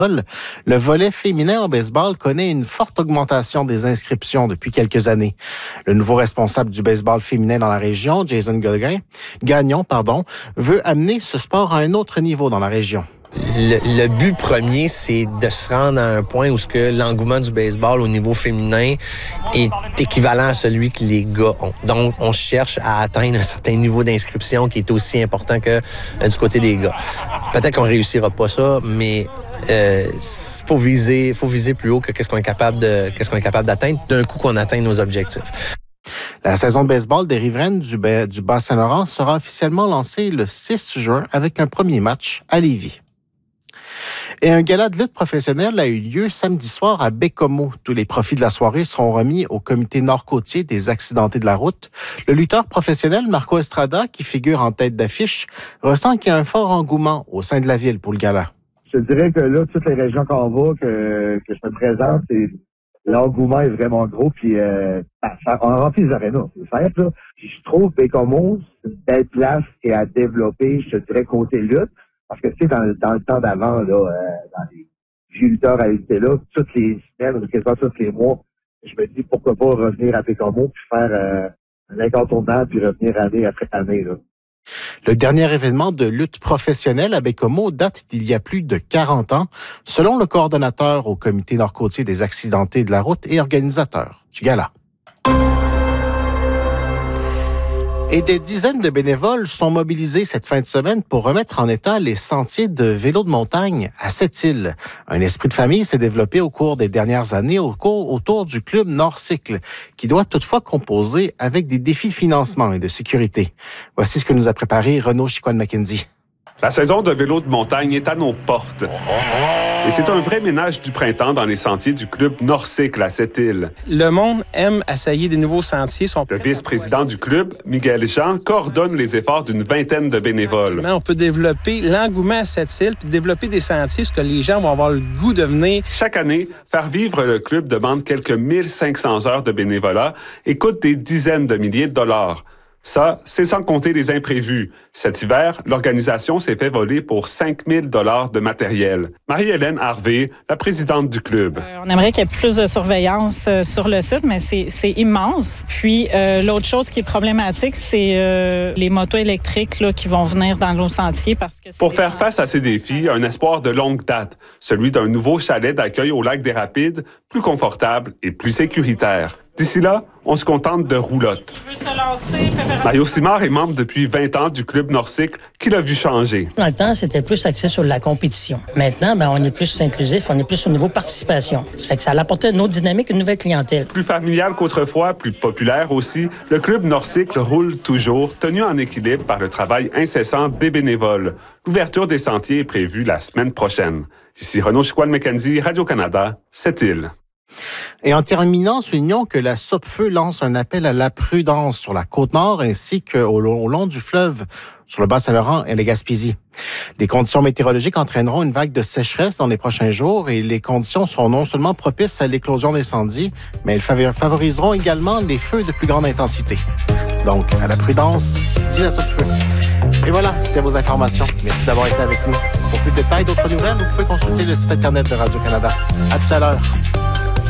Le volet féminin au baseball connaît une forte augmentation des inscriptions depuis quelques années. Le nouveau responsable du baseball féminin dans la région, Jason Gagnon, veut amener ce sport à un autre niveau dans la région. Le but premier, c'est de se rendre à un point où l'engouement du baseball au niveau féminin est équivalent à celui que les gars ont. Donc, on cherche à atteindre un certain niveau d'inscription qui est aussi important que du côté des gars. Peut-être qu'on réussira pas ça, mais faut viser plus haut que qu'est-ce qu'on est capable d'atteindre d'un coup qu'on atteint nos objectifs. La saison de baseball des riveraines du Bas-Saint-Laurent sera officiellement lancée le 6 juin avec un premier match à Lévis. Et un gala de lutte professionnelle a eu lieu samedi soir à Baie-Comeau. Tous les profits de la soirée seront remis au comité nord-côtier des accidentés de la route. Le lutteur professionnel Marco Estrada, qui figure en tête d'affiche, ressent qu'il y a un fort engouement au sein de la ville pour le gala. Je dirais que là, toutes les régions qu'on va, que je me présente, l'engouement est vraiment gros, puis on remplit les arénas, c'est simple, là. Puis je trouve Baie-Comeau, c'est une belle place qui est à développer, je dirais, côté lutte, parce que tu sais, dans le temps d'avant, là, dans les vieux lutteurs à lutter là, toutes les semaines, ou quasiment tous les mois, je me dis pourquoi pas revenir à Baie-Comeau, puis faire un incontournable, puis revenir année après année, là. Le dernier événement de lutte professionnelle à Baie-Comeau date d'il y a plus de 40 ans, selon le coordonnateur au comité nord-côtier des accidentés de la route et organisateur du gala. Et des dizaines de bénévoles sont mobilisés cette fin de semaine pour remettre en état les sentiers de vélo de montagne à Sept-Îles. Un esprit de famille s'est développé au cours des dernières années autour du club Nord-Cycle, qui doit toutefois composer avec des défis de financement et de sécurité. Voici ce que nous a préparé Renaud Chicoine-Mackenzie. La saison de vélo de montagne est à nos portes. Et c'est un vrai ménage du printemps dans les sentiers du club Nord-Cycle à Sept-Îles. Le monde aime essayer des nouveaux sentiers. Le vice-président du club, Miguel Jean, coordonne les efforts d'une vingtaine de bénévoles. On peut développer l'engouement à Sept-Îles puis développer des sentiers, ce que les gens vont avoir le goût de venir. Chaque année, faire vivre le club demande quelques 1500 heures de bénévolat et coûte des dizaines de milliers de dollars. Ça, c'est sans compter les imprévus. Cet hiver, l'organisation s'est fait voler pour 5 000 $ de matériel. Marie-Hélène Harvey, la présidente du club. On aimerait qu'il y ait plus de surveillance sur le site, mais c'est immense. Puis, l'autre chose qui est problématique, c'est les motos électriques là, qui vont venir dans nos sentiers. Pour faire face à ces défis, un espoir de longue date, celui d'un nouveau chalet d'accueil au lac des Rapides, plus confortable et plus sécuritaire. D'ici là, on se contente de roulottes. Mario Simard est membre depuis 20 ans du club Nord-Cycle qui l'a vu changer. Dans le temps, c'était plus axé sur la compétition. Maintenant, on est plus inclusif, on est plus au niveau participation. Ça fait que ça a apporté une autre dynamique, une nouvelle clientèle. Plus familial qu'autrefois, plus populaire aussi, le club Nord-Cycle roule toujours, tenu en équilibre par le travail incessant des bénévoles. L'ouverture des sentiers est prévue la semaine prochaine. Ici Renaud Chicoine-Mackenzie, Radio-Canada, Sept-Îles. Et en terminant, soulignons que la Sopfeu lance un appel à la prudence sur la Côte-Nord ainsi qu'au long du fleuve, sur le Bas-Saint-Laurent et la Gaspésie. Les conditions météorologiques entraîneront une vague de sécheresse dans les prochains jours et les conditions seront non seulement propices à l'éclosion d'incendies, mais elles favoriseront également les feux de plus grande intensité. Donc, à la prudence, dit la Sopfeu. Et voilà, c'était vos informations. Merci d'avoir été avec nous. Pour plus de détails, d'autres nouvelles, vous pouvez consulter le site Internet de Radio-Canada. À tout à l'heure.